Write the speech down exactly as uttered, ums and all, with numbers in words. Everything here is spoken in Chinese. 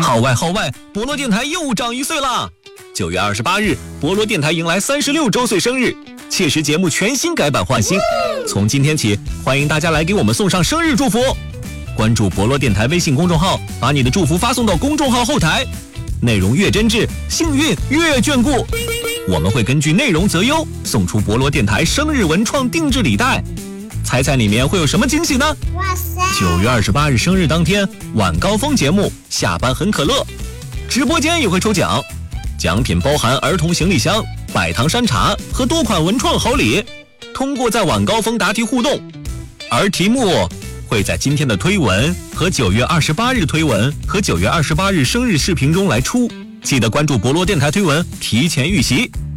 号外号外，博罗电台又长一岁啦！九月二十八日，博罗电台迎来三十六周岁生日，切实节目全新改版换新。从今天起，欢迎大家来给我们送上生日祝福。关注博罗电台微信公众号，把你的祝福发送到公众号后台，内容越真挚，幸运越眷顾。我们会根据内容择优，送出博罗电台生日文创定制礼袋。猜猜里面会有什么惊喜呢？哇塞！九月二十八日生日当天，晚高峰节目下班很可乐，直播间也会抽奖，奖品包含儿童行李箱、百糖山茶和多款文创好礼。通过在晚高峰答题互动，而题目会在今天的推文和九月二十八日推文和九月二十八日生日视频中来出。记得关注博罗电台推文，提前预习。